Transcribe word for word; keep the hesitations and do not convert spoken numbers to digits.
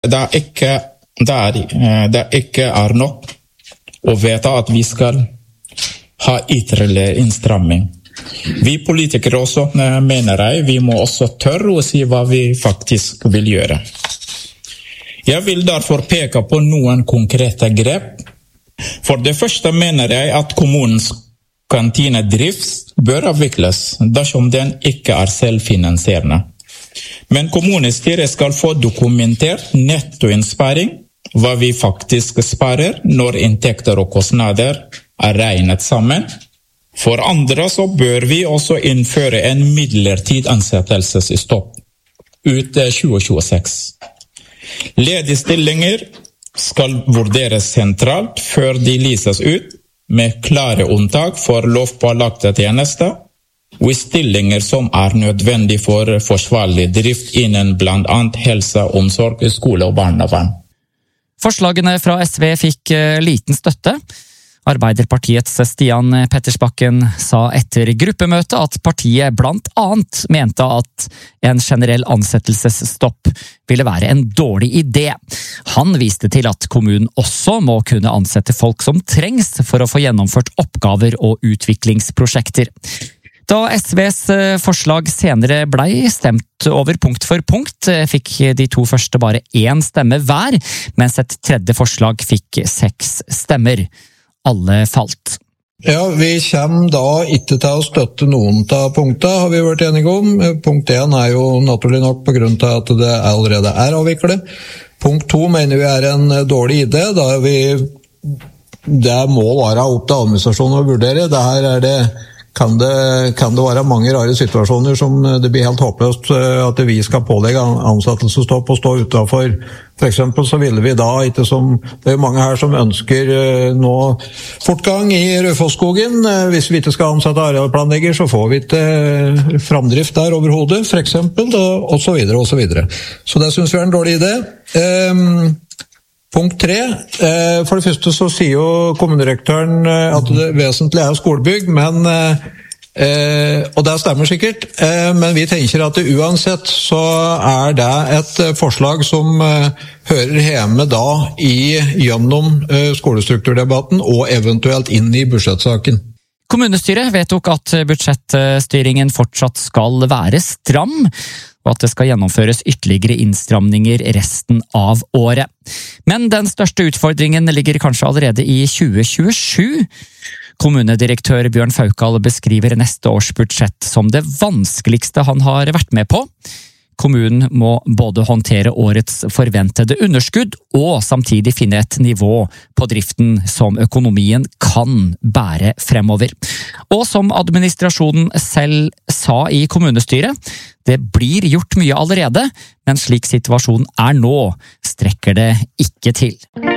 Det er ikke, det er, det ikke er nok å vite at vi skal ha ytterligere innstramming. Vi politikere også, mener jeg, vi må også tørre å si hva vi faktisk vil gjøre. Jeg vil derfor peke på noen konkrete grep. For det første mener jeg at kommunens kantinedrift bør avvikles dersom den ikke er selvfinansierende. Men kommunestyret skal få dokumentert nettoinnsparing, hva vi faktisk sparer når inntekter og kostnader er regnet sammen. For andre så bør vi også innføre en midlertidig ansettelsesstopp ut tjue tjueseks. Ledige stillinger skal vurderes sentralt før de lyses ut, med klare unntak for lovpålagte tjenester, og stillinger som er nødvendig for forsvarlig drift innen blant annet helse, omsorg, skole og barnevern. Forslagene fra S V fikk liten støtte. Arbeiderpartiets Stian Pettersbakken sa etter gruppemøtet at partiet blant annet mente at en generell ansettelsesstopp ville være en dårlig idé. Han viste til at kommunen også må kunne ansette folk som trengs for å få gjennomført oppgaver og utviklingsprosjekter. Da S Vs forslag senere blei stemt over punkt for punkt, fikk de to første bare én stemme hver, mens et tredje forslag fikk seks stemmer. Alle falt. Ja, vi kommer da ikke til å støtte noen av punktene, har vi vært enige om. Punkt én er jo naturlig nok på grunn av at det allerede er avviklet. Punkt to mener vi er en dårlig idé, da vi, det må være opp til administrasjonen å vurdere. Det her er det Kan det, kan det være mange rare situasjoner som det blir helt håpløst at vi skal pålegge ansettelsesstopp og stå utenfor. For eksempel så ville vi da ikke som, det er mange her som ønsker nå fortgang i Raufoss-skogen. Hvis vi ikke skal ansette arealplanlegger, så får vi ikke framdrift der overhodet, for eksempel, og så videre, og så videre. Så det synes vi er en dårlig idé. Um, Punkt tre, for det første så sier jo kommunedirektøren at det vesentlige er skolebygg, men, og det stemmer sikkert, men vi tenker at det uansett så er det et forslag som hører hjemme da i gjennom skolestrukturdebatten og eventuelt inn i budsjettsaken. Kommunestyret vedtok at budsjettstyringen fortsatt skal være stram, og at det skal gjennomføres ytterligere innstramninger resten av året. Men den største utfordringen ligger kanskje allerede i tjue tjuesju. Kommunedirektør Bjørn Faukal beskriver neste års budsjett som det vanskeligste han har vært med på. Kommunen må både håndtere årets forventede underskudd og samtidig finne et nivå på driften som økonomien kan bære fremover. Og som administrasjonen selv sa i kommunestyret, det blir gjort mye allerede, men slik situasjonen er nå, strekker det ikke til.